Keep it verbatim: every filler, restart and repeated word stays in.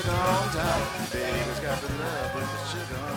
on top. Baby's got the love with the sugar